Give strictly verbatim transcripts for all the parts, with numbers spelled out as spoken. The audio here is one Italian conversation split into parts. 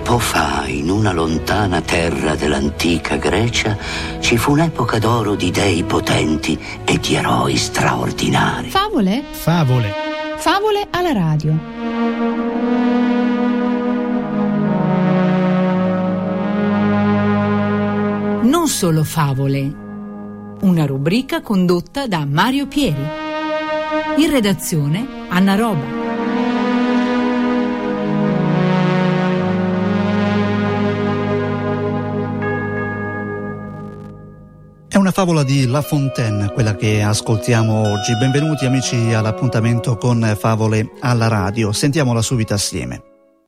Tempo fa, in una lontana terra dell'antica Grecia, ci fu un'epoca d'oro di dei potenti e di eroi straordinari. Favole? Favole. Favole alla radio. Non solo favole. Una rubrica condotta da Mario Pieri. In redazione Anna Roba. È una favola di La Fontaine, quella che ascoltiamo oggi. Benvenuti amici all'appuntamento con Favole alla radio. Sentiamola subito assieme.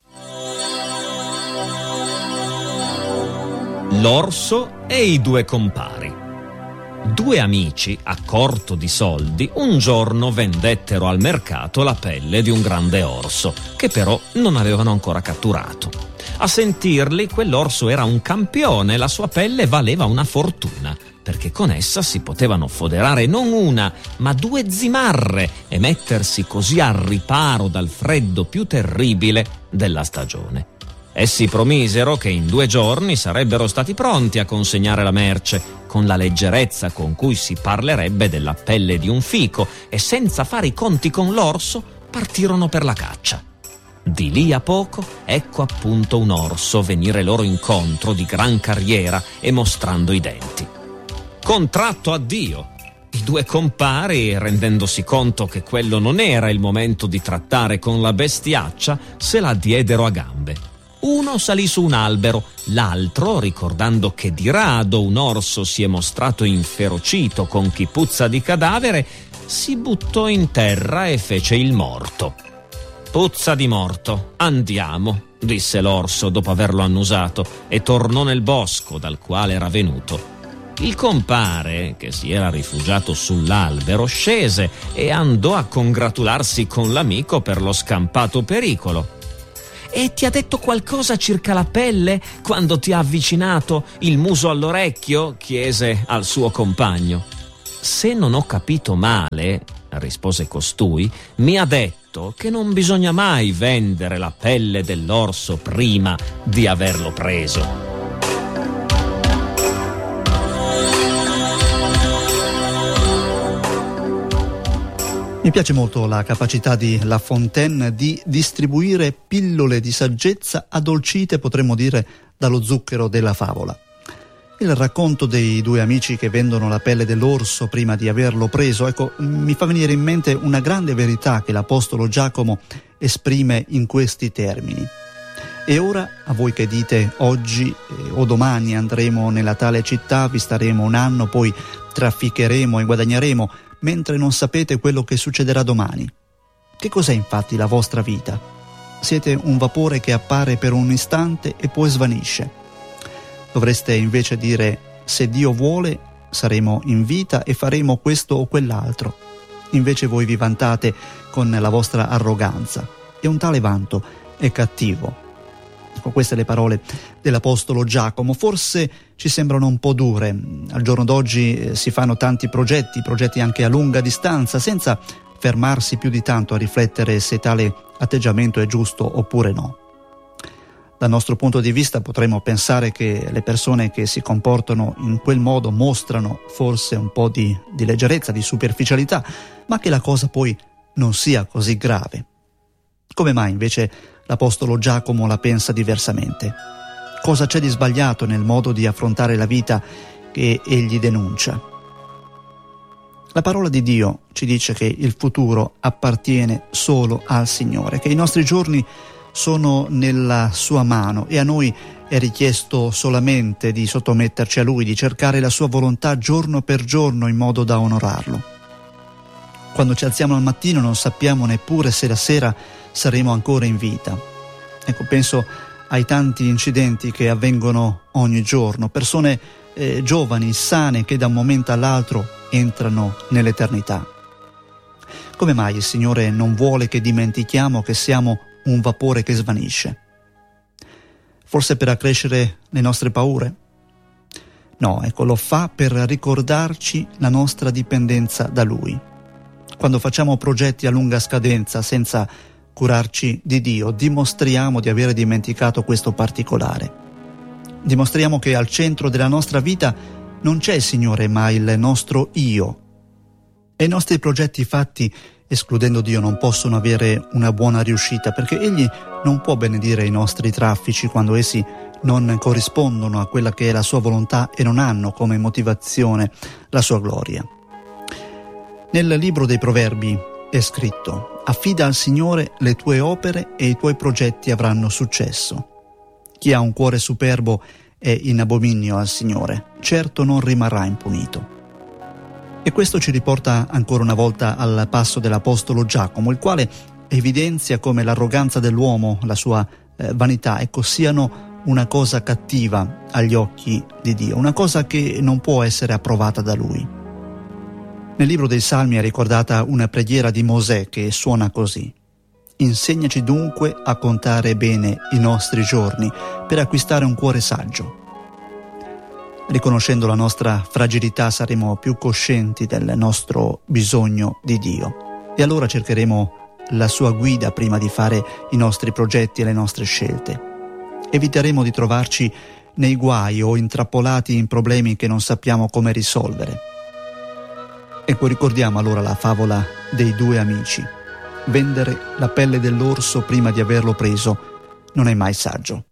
L'orso e i due compari. Due amici, a corto di soldi, un giorno vendettero al mercato la pelle di un grande orso, che però non avevano ancora catturato. A sentirli, quell'orso era un campione e la sua pelle valeva una fortuna, perché con essa si potevano foderare non una, ma due zimarre e mettersi così al riparo dal freddo più terribile della stagione. Essi promisero che in due giorni sarebbero stati pronti a consegnare la merce, con la leggerezza con cui si parlerebbe della pelle di un fico, e senza fare i conti con l'orso partirono per la caccia. Di lì a poco ecco appunto un orso venire loro incontro di gran carriera e mostrando i denti. Contratto addio! I due compari, rendendosi conto che quello non era il momento di trattare con la bestiaccia, se la diedero a gambe. Uno salì su un albero, l'altro, ricordando che di rado un orso si è mostrato inferocito con chi puzza di cadavere, si buttò in terra e fece il morto. «Puzza di morto, andiamo», disse l'orso dopo averlo annusato, e tornò nel bosco dal quale era venuto. Il compare, che si era rifugiato sull'albero, scese e andò a congratularsi con l'amico per lo scampato pericolo. «E ti ha detto qualcosa circa la pelle quando ti ha avvicinato, il muso all'orecchio?» chiese al suo compagno. «Se non ho capito male», rispose costui, «mi ha detto che non bisogna mai vendere la pelle dell'orso prima di averlo preso». Mi piace molto la capacità di La Fontaine di distribuire pillole di saggezza addolcite, potremmo dire, dallo zucchero della favola. Il racconto dei due amici che vendono la pelle dell'orso prima di averlo preso, ecco, mi fa venire in mente una grande verità che l'Apostolo Giacomo esprime in questi termini. E ora, a voi che dite oggi eh, o domani andremo nella tale città, vi staremo un anno, poi trafficheremo e guadagneremo, mentre non sapete quello che succederà domani. Che cos'è infatti la vostra vita? Siete un vapore che appare per un istante e poi svanisce. Dovreste invece dire: se Dio vuole, saremo in vita e faremo questo o quell'altro. Invece voi vi vantate con la vostra arroganza, e un tale vanto è cattivo. Con queste le parole dell'Apostolo Giacomo. Forse ci sembrano un po' dure. Al giorno d'oggi eh, si fanno tanti progetti, progetti anche a lunga distanza, senza fermarsi più di tanto a riflettere se tale atteggiamento è giusto oppure no. Dal nostro punto di vista potremmo pensare che le persone che si comportano in quel modo mostrano forse un po' di, di leggerezza, di superficialità, ma che la cosa poi non sia così grave. Come mai invece l'Apostolo Giacomo la pensa diversamente? Cosa c'è di sbagliato nel modo di affrontare la vita che egli denuncia? La parola di Dio ci dice che il futuro appartiene solo al Signore, che i nostri giorni sono nella sua mano e a noi è richiesto solamente di sottometterci a Lui, di cercare la sua volontà giorno per giorno in modo da onorarlo. Quando ci alziamo al mattino non sappiamo neppure se la sera saremo ancora in vita. Ecco, penso ai tanti incidenti che avvengono ogni giorno, persone eh, giovani, sane, che da un momento all'altro entrano nell'eternità. Come mai il Signore non vuole che dimentichiamo che siamo un vapore che svanisce? Forse per accrescere le nostre paure? No, ecco, lo fa per ricordarci la nostra dipendenza da Lui. Quando facciamo progetti a lunga scadenza senza curarci di Dio, dimostriamo di avere dimenticato questo particolare. Dimostriamo che al centro della nostra vita non c'è il Signore, ma il nostro io. E i nostri progetti fatti escludendo Dio non possono avere una buona riuscita, perché Egli non può benedire i nostri traffici quando essi non corrispondono a quella che è la sua volontà e non hanno come motivazione la sua gloria. Nel libro dei Proverbi è scritto: affida al Signore le tue opere e i tuoi progetti avranno successo. Chi ha un cuore superbo è in abominio al Signore, certo non rimarrà impunito. E questo ci riporta ancora una volta al passo dell'Apostolo Giacomo, il quale evidenzia come l'arroganza dell'uomo, la sua eh, vanità, ecco, siano una cosa cattiva agli occhi di Dio, una cosa che non può essere approvata da Lui. Nel libro dei Salmi è ricordata una preghiera di Mosè che suona così: insegnaci dunque a contare bene i nostri giorni per acquistare un cuore saggio. Riconoscendo la nostra fragilità saremo più coscienti del nostro bisogno di Dio e allora cercheremo la sua guida prima di fare i nostri progetti e le nostre scelte. Eviteremo di trovarci nei guai o intrappolati in problemi che non sappiamo come risolvere. Ecco, ricordiamo allora la favola dei due amici. Vendere la pelle dell'orso prima di averlo preso non è mai saggio.